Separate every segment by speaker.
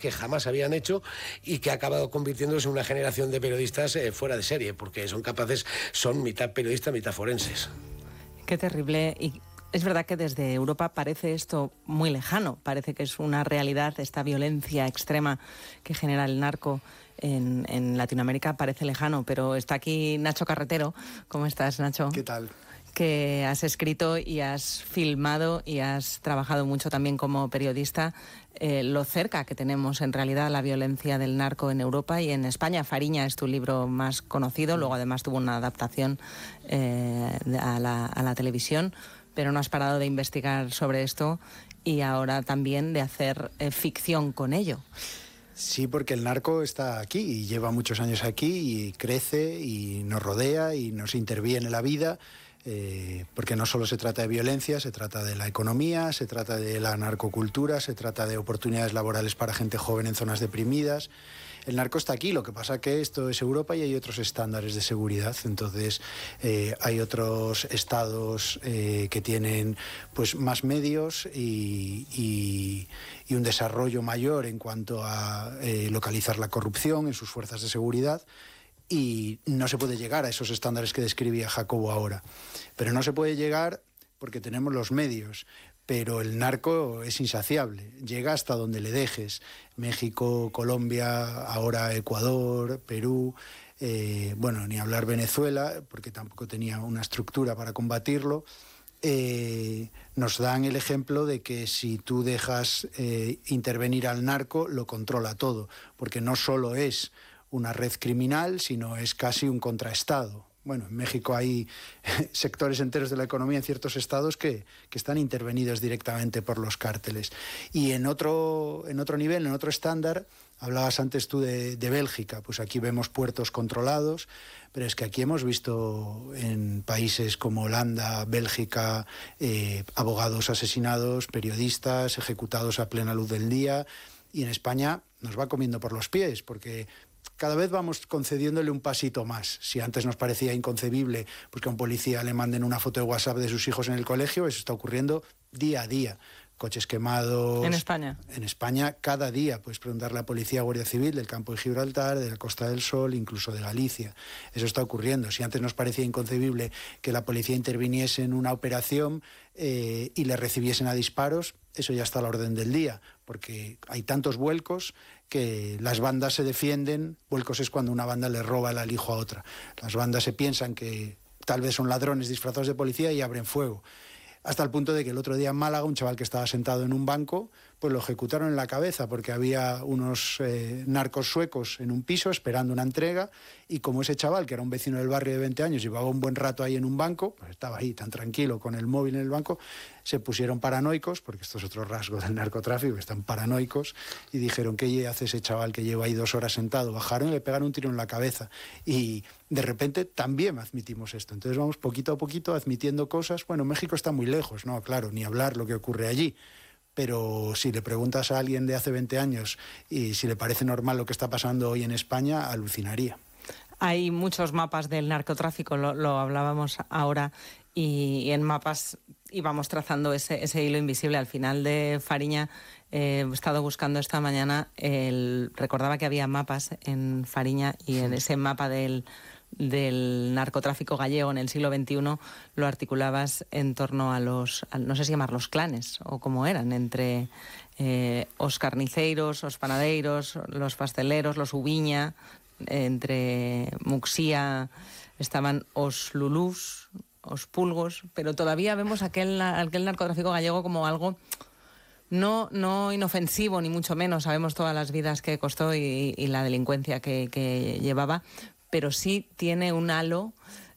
Speaker 1: que jamás habían hecho y que ha acabado convirtiéndose en una generación de periodistas fuera de serie, porque son mitad periodistas, mitad forenses.
Speaker 2: Qué terrible. Y es verdad que desde Europa parece esto muy lejano, parece que es una realidad, esta violencia extrema que genera el narco en Latinoamérica parece lejano, pero está aquí Nacho Carretero. ¿Cómo estás, Nacho?
Speaker 3: ¿Qué tal?
Speaker 2: Que has escrito y has filmado y has trabajado mucho también como periodista, lo cerca que tenemos en realidad la violencia del narco en Europa y en España. Fariña es tu libro más conocido, luego además tuvo una adaptación a la televisión, pero no has parado de investigar sobre esto y ahora también de hacer ficción con ello.
Speaker 3: Sí, porque el narco está aquí y lleva muchos años aquí y crece y nos rodea y nos interviene en la vida. Porque no solo se trata de violencia, se trata de la economía, se trata de la narcocultura, se trata de oportunidades laborales para gente joven en zonas deprimidas. El narco está aquí, lo que pasa que esto es Europa y hay otros estándares de seguridad. Entonces hay otros estados que tienen pues más medios y un desarrollo mayor en cuanto a localizar la corrupción en sus fuerzas de seguridad. Y no se puede llegar a esos estándares que describía Jacobo ahora. Pero no se puede llegar porque tenemos los medios. Pero el narco es insaciable, llega hasta donde le dejes. México, Colombia, ahora Ecuador, Perú, ni hablar Venezuela, porque tampoco tenía una estructura para combatirlo. Nos dan el ejemplo de que si tú dejas intervenir al narco, lo controla todo, porque no solo es una red criminal, sino es casi un contraestado. Bueno, en México hay sectores enteros de la economía en ciertos estados que están intervenidos directamente por los cárteles. Y en otro nivel, en otro estándar, hablabas antes tú de Bélgica, pues aquí vemos puertos controlados, pero es que aquí hemos visto en países como Holanda, Bélgica, abogados asesinados, periodistas ejecutados a plena luz del día, y en España nos va comiendo por los pies, porque cada vez vamos concediéndole un pasito más. Si antes nos parecía inconcebible pues que a un policía le manden una foto de WhatsApp de sus hijos en el colegio, eso está ocurriendo día a día. Coches quemados.
Speaker 2: ¿En España?
Speaker 3: En España, cada día. Puedes preguntarle a la Policía Guardia Civil del Campo de Gibraltar, de la Costa del Sol, incluso de Galicia. Eso está ocurriendo. Si antes nos parecía inconcebible que la policía interviniese en una operación y le recibiesen a disparos, eso ya está a la orden del día, porque hay tantos vuelcos que las bandas se defienden. Vuelcos es cuando una banda le roba el alijo a otra. Las bandas se piensan que tal vez son ladrones disfrazados de policía y abren fuego. Hasta el punto de que el otro día en Málaga, un chaval que estaba sentado en un banco, pues lo ejecutaron en la cabeza porque había unos narcos suecos en un piso esperando una entrega, y como ese chaval, que era un vecino del barrio de 20 años, llevaba un buen rato ahí en un banco, pues estaba ahí tan tranquilo con el móvil en el banco, se pusieron paranoicos, porque esto es otro rasgo del narcotráfico, están paranoicos, y dijeron: ¿qué hace ese chaval que lleva ahí 2 horas sentado? Bajaron y le pegaron un tiro en la cabeza. Y de repente también admitimos esto. Entonces vamos poquito a poquito admitiendo cosas. Bueno, México está muy lejos, no, claro, ni hablar lo que ocurre allí. Pero si le preguntas a alguien de hace 20 años y si le parece normal lo que está pasando hoy en España, alucinaría.
Speaker 2: Hay muchos mapas del narcotráfico, lo hablábamos ahora, y en mapas íbamos trazando ese hilo invisible. Al final de Fariña, he estado buscando esta mañana, recordaba que había mapas en Fariña, y en ese mapa del narcotráfico gallego en el siglo XXI lo articulabas en torno a no sé si llamarlos clanes o cómo eran, entre os carniceiros, os panadeiros, los pasteleros, los uviña, entre Muxía estaban os lulús, os pulgos, pero todavía vemos aquel narcotráfico gallego como algo no inofensivo, ni mucho menos. Sabemos todas las vidas que costó y la delincuencia que llevaba, pero sí tiene un halo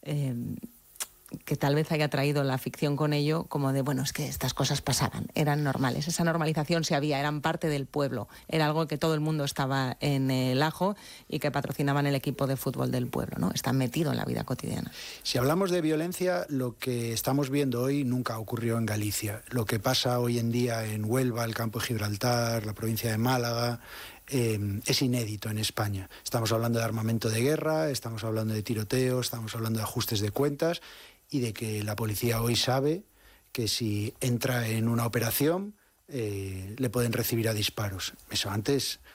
Speaker 2: que tal vez haya traído la ficción con ello, como de, bueno, es que estas cosas pasaban, eran normales, esa normalización se había, eran parte del pueblo, era algo que todo el mundo estaba en el ajo y que patrocinaban el equipo de fútbol del pueblo, ¿no? Está metido en la vida cotidiana.
Speaker 3: Si hablamos de violencia, lo que estamos viendo hoy nunca ocurrió en Galicia. Lo que pasa hoy en día en Huelva, el Campo de Gibraltar, la provincia de Málaga, es inédito en España. Estamos hablando de armamento de guerra, estamos hablando de tiroteos, estamos hablando de ajustes de cuentas, y de que la policía hoy sabe que si entra en una operación le pueden recibir a disparos. Eso antes